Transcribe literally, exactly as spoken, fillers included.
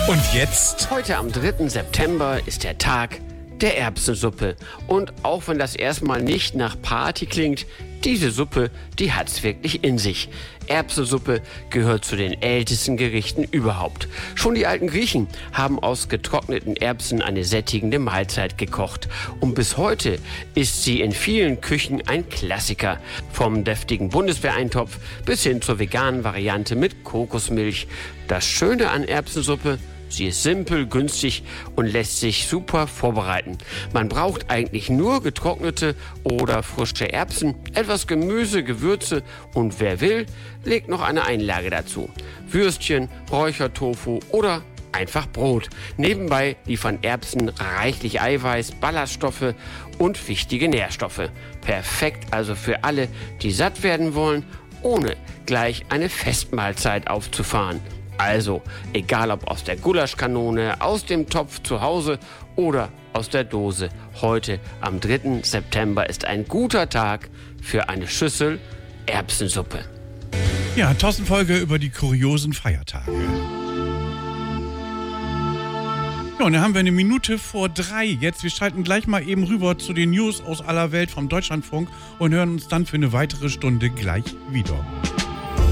Und jetzt? Heute am dritten September ist der Tag der Erbsensuppe. Und auch wenn das erstmal nicht nach Party klingt, diese Suppe, die hat's wirklich in sich. Erbsensuppe gehört zu den ältesten Gerichten überhaupt. Schon die alten Griechen haben aus getrockneten Erbsen eine sättigende Mahlzeit gekocht. Und bis heute ist sie in vielen Küchen ein Klassiker. Vom deftigen Bundeswehreintopf bis hin zur veganen Variante mit Kokosmilch. Das Schöne an Erbsensuppe: sie ist simpel, günstig und lässt sich super vorbereiten. Man braucht eigentlich nur getrocknete oder frische Erbsen, etwas Gemüse, Gewürze und wer will, legt noch eine Einlage dazu. Würstchen, Räuchertofu oder einfach Brot. Nebenbei liefern Erbsen reichlich Eiweiß, Ballaststoffe und wichtige Nährstoffe. Perfekt also für alle, die satt werden wollen, ohne gleich eine Festmahlzeit aufzufahren. Also, egal ob aus der Gulaschkanone, aus dem Topf zu Hause oder aus der Dose. Heute am dritten September ist ein guter Tag für eine Schüssel Erbsensuppe. Ja, tausend Folge über die kuriosen Feiertage. Ja, und dann haben wir eine Minute vor drei jetzt. Wir schalten gleich mal eben rüber zu den News aus aller Welt vom Deutschlandfunk und hören uns dann für eine weitere Stunde gleich wieder.